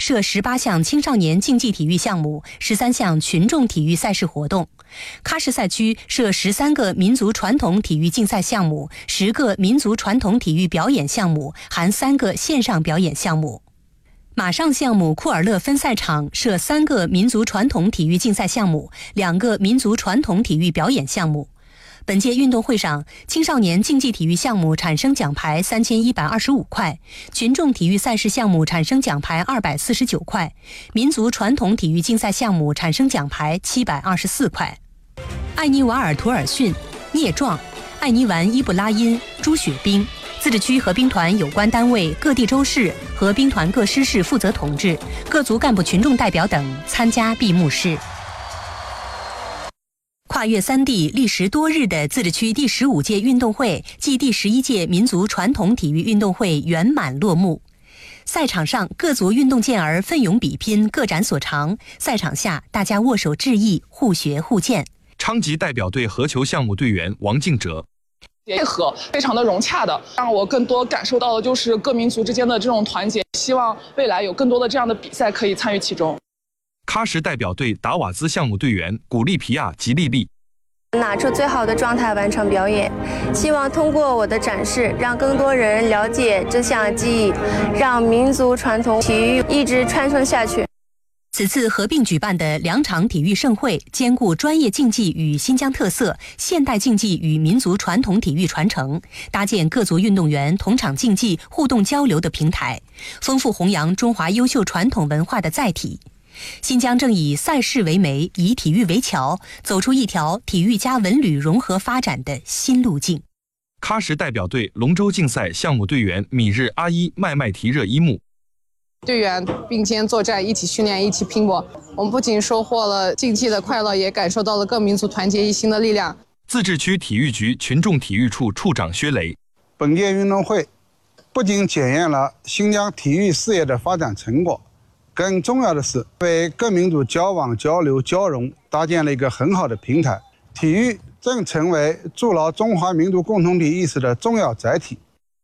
设18项青少年竞技体育项目，13项群众体育赛事活动。喀什赛区设13个民族传统体育竞赛项目，10个民族传统体育表演项目，含3个线上表演项目。马上项目库尔勒分赛场设3个民族传统体育竞赛项目，2个民族传统体育表演项目。本届运动会上，青少年竞技体育项目产生奖牌3125块，群众体育赛事项目产生奖牌249块，民族传统体育竞赛项目产生奖牌724块。艾尼瓦尔图尔逊、聂壮、艾尼完伊布拉因、朱雪冰，自治区和兵团有关单位、各地州市和兵团各师事负责同志、各族干部群众代表等参加闭幕式。跨越3地历时多日的自治区第15届运动会暨第11届民族传统体育运动会圆满落幕。赛场上，各族运动健儿奋勇比拼，各展所长；赛场下，大家握手致意，互学互鉴。 昌吉代表队合球项目队员王敬哲， 配合非常的融洽的，让我更多感受到的就是各民族之间的这种团结。希望未来有更多的这样的比赛可以参与其中。 喀什代表队达瓦兹项目队员古利皮亚吉利利， 拿出最好的状态完成表演，希望通过我的展示，让更多人了解这项技艺，让民族传统体育一直传承下去。 此次合并举办的2场体育盛会，兼顾专业竞技与新疆特色、现代竞技与民族传统体育传承，搭建各族运动员同场竞技、互动交流的平台，丰富弘扬中华优秀传统文化的载体。新疆正以赛事为媒，以体育为桥，走出一条体育加文旅融合发展的新路径。 喀什代表队龙舟竞赛项目队员米日阿伊麦麦提热伊木， 队员并肩作战，一起训练，一起拼搏。我们不仅收获了竞技的快乐，也感受到了各民族团结一心的力量。 自治区体育局群众体育处处长薛雷， 本届运动会不仅检验了新疆体育事业的发展成果，更重要的是为各民族交往、交流、交融搭建了一个很好的平台。体育正成为筑牢中华民族共同体意识的重要载体。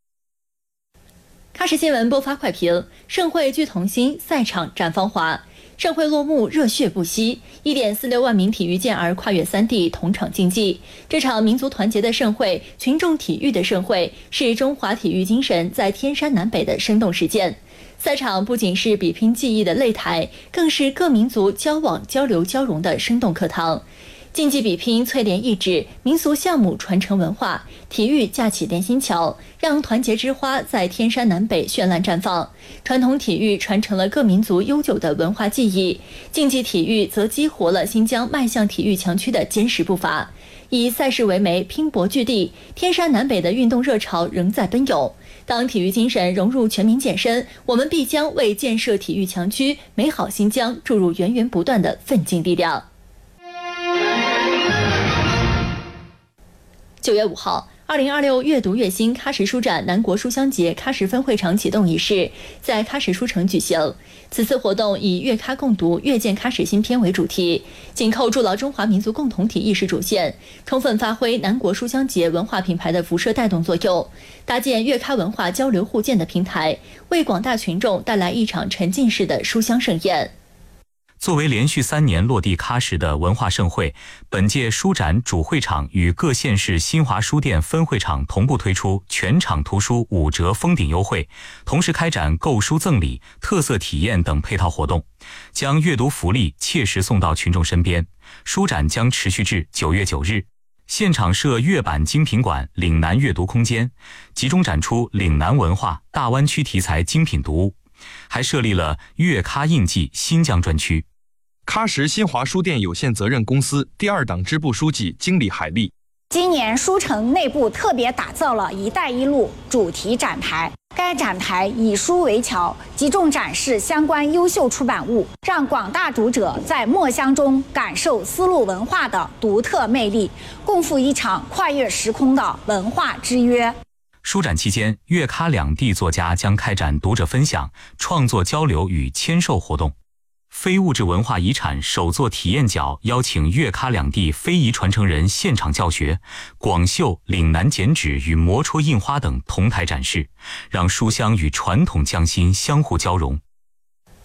喀什新闻播发快评：盛会聚同心，赛场展芳华。盛会落幕，热血不息，1.46万名体育健儿跨越3地同场竞技。这场民族团结的盛会、群众体育的盛会，是中华体育精神在天山南北的生动实践。赛场不仅是比拼技艺的擂台，更是各民族交往、交流、交融的生动课堂。竞技比拼淬炼意志，民俗项目传承文化，体育架起连心桥，让团结之花在天山南北绚烂绽放。传统体育传承了各民族悠久的文化记忆，竞技体育则激活了新疆迈向体育强区的坚实步伐。以赛事为媒，拼搏据地，天山南北的运动热潮仍在奔涌。当体育精神融入全民健身，我们必将为建设体育强区、美好新疆注入源源不断的奋进力量。9月5号，2026阅读月新喀什书展南国书香节喀什分会场启动仪式在喀什书城举行。此次活动以粤喀共读、阅见喀什新篇为主题，紧扣筑牢中华民族共同体意识主线，充分发挥南国书香节文化品牌的辐射带动作用，搭建粤喀文化交流互鉴的平台，为广大群众带来一场沉浸式的书香盛宴。 作为连续3年落地喀什的文化盛会，本届书展主会场与各县市新华书店分会场同步推出全场图书5折封顶优惠，同时开展购书赠礼、特色体验等配套活动，将阅读福利切实送到群众身边。书展将持续至9月9日。现场设粤版精品馆、岭南阅读空间，集中展出岭南文化、大湾区题材精品读物，还设立了粤喀印记新疆专区。 喀什新华书店有限责任公司第2党支部书记经理海丽， 今年书城内部特别打造了一带一路主题展台，该展台以书为桥，集中展示相关优秀出版物，让广大读者在墨香中感受丝路文化的独特魅力，共赴一场跨越时空的文化之约。 书展期间，粤喀两地作家将开展读者分享、创作交流与签售活动。非物质文化遗产首座体验角邀请粤喀两地非遗传承人现场教学，广绣、岭南剪纸与磨戳印花等同台展示，让书香与传统匠心相互交融。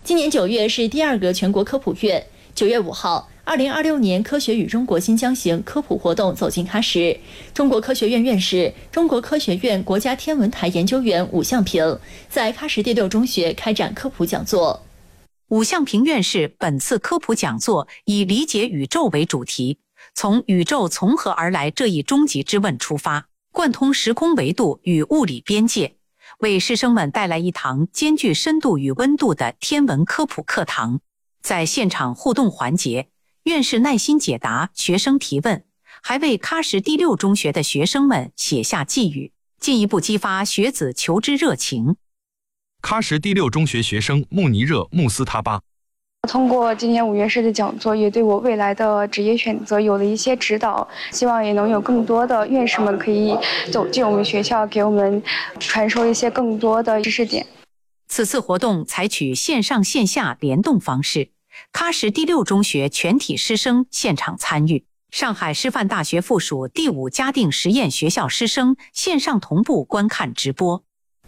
今年9月是第2个全国科普月。9月5号，2026年科学与中国新疆行科普活动走进喀什。中国科学院院士、中国科学院国家天文台研究员武向平在喀什第6中学开展科普讲座。 武向平院士本次科普讲座以理解宇宙为主题，从宇宙从何而来这一终极之问出发，贯通时空维度与物理边界，为师生们带来一堂兼具深度与温度的天文科普课堂。在现场互动环节，院士耐心解答学生提问，还为喀什第6中学的学生们写下寄语，进一步激发学子求知热情。 喀什第6中学学生穆尼热·穆斯塔巴。 通过今年5月式的讲座，也对我未来的职业选择有了一些指导，希望也能有更多的院士们可以走进我们学校，给我们传授一些更多的知识点。 此次活动采取线上线下联动方式，喀什第6中学全体师生现场参与，上海师范大学附属第5嘉定实验学校师生线上同步观看直播。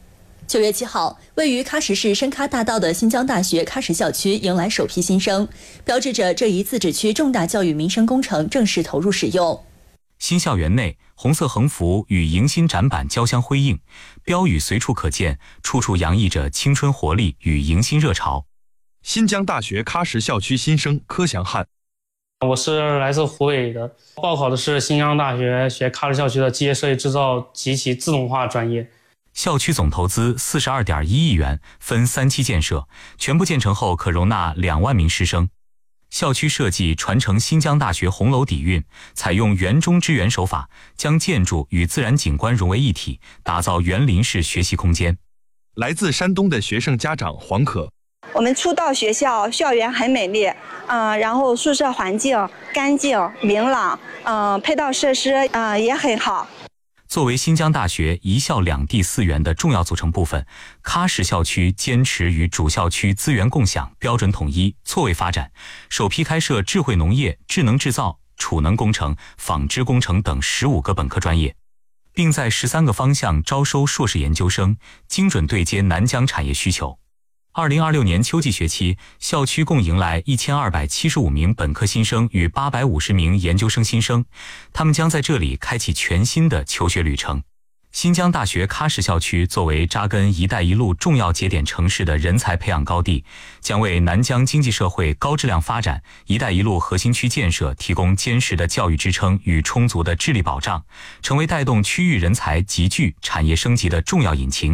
9月7号，位于喀什市深喀大道的新疆大学喀什校区迎来首批新生，标志着这一自治区重大教育民生工程正式投入使用。 新校园内，红色横幅与迎新展板交相辉映，标语随处可见，处处洋溢着青春活力与迎新热潮。 新疆大学喀什校区新生柯祥汉。 我是来自湖北的，报考的是新疆大学学喀什校区的机械设计制造及其自动化专业。 校区总投资42.1亿元，分3期建设，全部建成后可容纳2万名师生。校区设计传承新疆大学红楼底蕴，采用园中之园手法，将建筑与自然景观融为一体，打造园林式学习空间。 来自山东的学生家长黄可。 我们初到学校，校园很美丽，然后宿舍环境干净明朗，配套设施也很好。 作为新疆大学一校两地4园的重要组成部分，喀什校区坚持与主校区资源共享、标准统一、错位发展，首批开设智慧农业、智能制造、储能工程、纺织工程等15个本科专业，并在13个方向招收硕士研究生，精准对接南疆产业需求。2026年秋季学期，校区共迎来1275名本科新生与850名研究生新生，他们将在这里开启全新的求学旅程。新疆大学喀什校区作为扎根“一带一路”重要节点城市的人才培养高地，将为南疆经济社会高质量发展、“一带一路”核心区建设提供坚实的教育支撑与充足的智力保障，成为带动区域人才集聚、产业升级的重要引擎。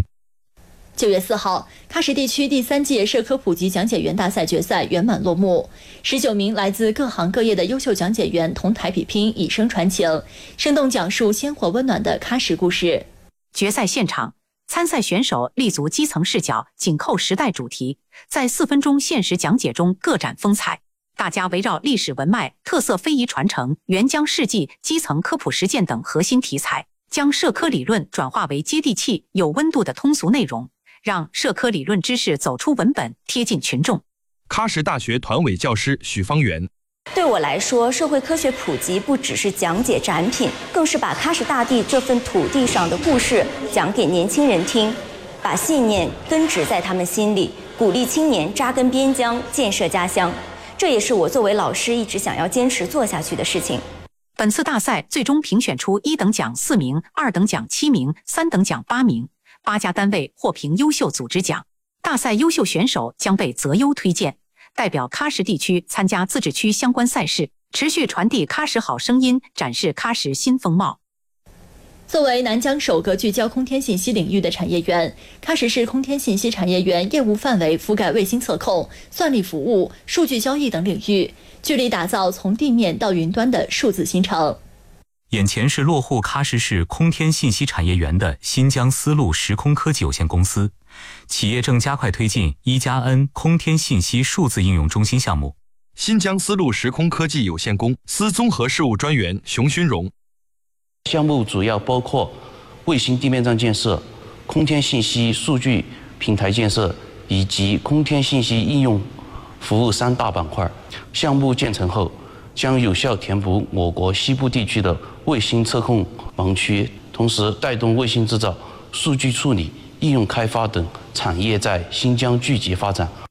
9月4号，喀什地区第3届社科普及讲解员大赛决赛圆满落幕，19名来自各行各业的优秀讲解员同台比拼，以声传情，生动讲述鲜活温暖的喀什故事。 决赛现场，参赛选手立足基层视角，紧扣时代主题，在4分钟限时讲解中各展风采。大家围绕历史文脉、特色非遗传承、援疆事迹、基层科普实践等核心题材，将社科理论转化为接地气、有温度的通俗内容，让社科理论知识走出文本，贴近群众。 喀什大学团委教师许方圆。 对我来说，社会科学普及不只是讲解展品，更是把喀什大地这份土地上的故事讲给年轻人听，把信念根植在他们心里，鼓励青年扎根边疆，建设家乡。这也是我作为老师一直想要坚持做下去的事情。 本次大赛最终评选出1等奖4名、2等奖7名、3等奖8名，8家单位获评优秀组织奖。大赛优秀选手将被择优推荐，代表喀什地区参加自治区相关赛事，持续传递喀什好声音，展示喀什新风貌。 作为南疆首个聚焦空天信息领域的产业园，喀什市空天信息产业园业务范围覆盖卫星测控、算力服务、数据交易等领域，致力打造从地面到云端的数字新城。 眼前是落户喀什市空天信息产业园的新疆丝路时空科技有限公司，企业正加快推进1+N 空天信息数字应用中心项目。 新疆丝路时空科技有限公司综合事务专员熊勋荣。 项目主要包括卫星地面站建设、空天信息数据平台建设以及空天信息应用服务3大板块。项目建成后，将有效填补我国西部地区的卫星测控盲区，同时带动卫星制造、数据处理、应用开发等产业在新疆聚集发展。